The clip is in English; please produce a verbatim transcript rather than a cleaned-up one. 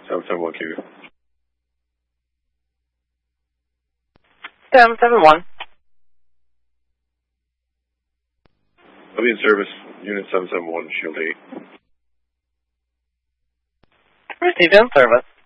seven seven one Q. seven seven one. I'll be in service. Unit seven seven one, Shield eight. Received in service.